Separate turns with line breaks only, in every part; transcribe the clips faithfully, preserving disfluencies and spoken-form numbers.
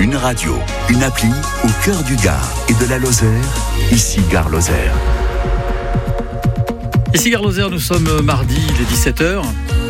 Une radio, une appli au cœur du Gard et de la Lozère. Ici Gare Lozère.
Ici Gare Lozère, nous sommes mardi, il est dix-sept heures.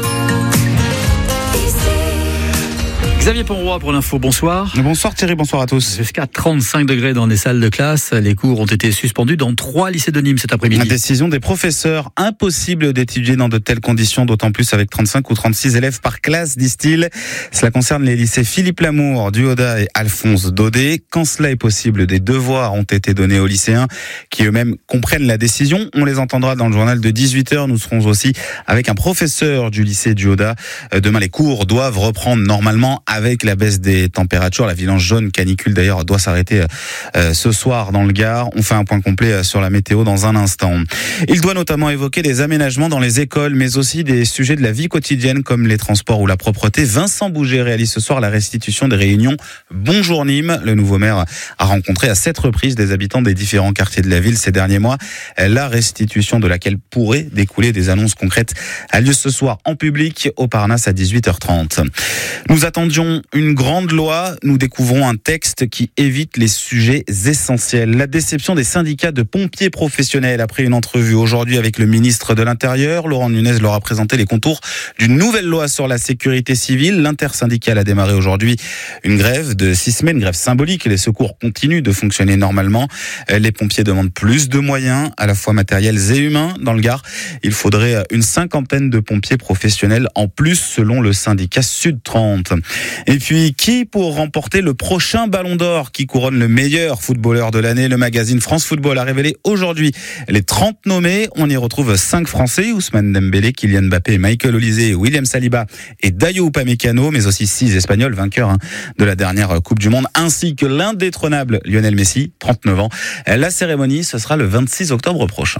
Xavier Ponroy pour l'info, bonsoir.
Bonsoir Thierry, bonsoir à tous.
Jusqu'à trente-cinq degrés dans les salles de classe. Les cours ont été suspendus dans trois lycées de Nîmes cet après-midi.
La décision des professeurs, impossible d'étudier dans de telles conditions, d'autant plus avec trente-cinq ou trente-six élèves par classe, disent-ils. Cela concerne les lycées Philippe Lamour, Duoda et Alphonse Daudet. Quand cela est possible, des devoirs ont été donnés aux lycéens qui eux-mêmes comprennent la décision. On les entendra dans le journal de dix-huit heures. Nous serons aussi avec un professeur du lycée Duoda. Demain, les cours doivent reprendre normalement avec la baisse des températures. La vigilance jaune canicule d'ailleurs doit s'arrêter euh, ce soir dans le Gard. On fait un point complet sur la météo dans un instant. Il doit notamment évoquer des aménagements dans les écoles, mais aussi des sujets de la vie quotidienne comme les transports ou la propreté. Vincent Bouget réalise ce soir la restitution des réunions Bonjour Nîmes. Le nouveau maire a rencontré à sept reprises des habitants des différents quartiers de la ville ces derniers mois. La restitution de laquelle pourrait découler des annonces concrètes a lieu ce soir en public au Parnasse à dix-huit heures trente. Nous attendions une grande loi, nous découvrons un texte qui évite les sujets essentiels. La déception des syndicats de pompiers professionnels après une entrevue aujourd'hui avec le ministre de l'Intérieur. Laurent Nunez leur a présenté les contours d'une nouvelle loi sur la sécurité civile. L'intersyndicale a démarré aujourd'hui une grève de six semaines, grève symbolique. Les secours continuent de fonctionner normalement. Les pompiers demandent plus de moyens, à la fois matériels et humains. Dans le Gard, il faudrait une cinquantaine de pompiers professionnels en plus, selon le syndicat Sud trente. Et puis, qui pour remporter le prochain Ballon d'Or qui couronne le meilleur footballeur de l'année? Le magazine France Football a révélé aujourd'hui les trente nommés. On y retrouve cinq Français, Ousmane Dembélé, Kylian Mbappé, Michael Olise, William Saliba et Dayo Upamecano, mais aussi six Espagnols vainqueurs hein, de la dernière Coupe du Monde, ainsi que l'indétrônable Lionel Messi, trente-neuf ans. La cérémonie, ce sera le vingt-six octobre prochain.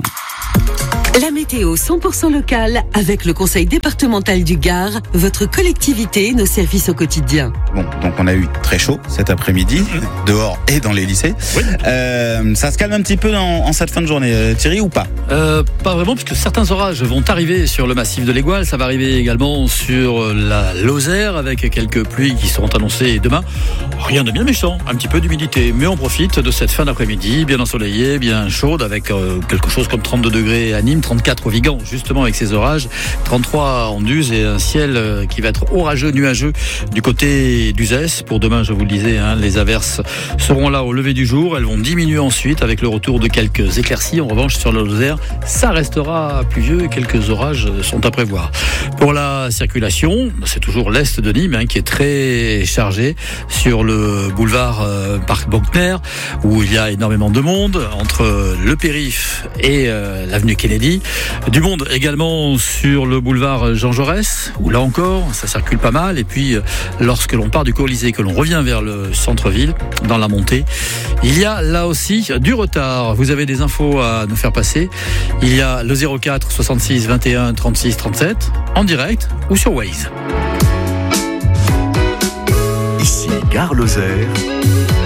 La météo cent pour cent locale avec le conseil départemental du Gard, votre collectivité, nos services au quotidien.
Bon, donc on a eu très chaud cet après-midi, dehors et dans les lycées. Oui. Euh, ça se calme un petit peu en, en cette fin de journée, Thierry, ou pas
euh, Pas vraiment, puisque certains orages vont arriver sur le massif de l'Égoile. Ça va arriver également sur la Lozère, avec quelques pluies qui seront annoncées demain. Rien de bien méchant, un petit peu d'humidité, mais on profite de cette fin d'après-midi, bien ensoleillée, bien chaude, avec euh, quelque chose comme trente-deux degrés à Nîmes, trente-quatre au Vigan, justement avec ces orages, trente-trois en Duze et un ciel qui va être orageux, nuageux du côté d'Uzès. Pour demain, je vous le disais, hein, les averses seront là au lever du jour. Elles vont diminuer ensuite avec le retour de quelques éclaircies. En revanche, sur la Lozère, ça restera pluvieux et quelques orages sont à prévoir. Pour la circulation, c'est toujours l'est de Nîmes hein, qui est très chargé sur le boulevard euh, Parc Bockner, où il y a énormément de monde entre le périph' et euh, l'avenue Kennedy. Du monde également sur le boulevard Jean Jaurès, où là encore, ça circule pas mal. Et puis, lorsque l'on part du Colisée, que l'on revient vers le centre-ville, dans la montée, il y a là aussi du retard. Vous avez des infos à nous faire passer. Il y a le zéro quatre soixante-six vingt et un trente-six trente-sept en direct ou sur Waze.
Ici Gare Lozère.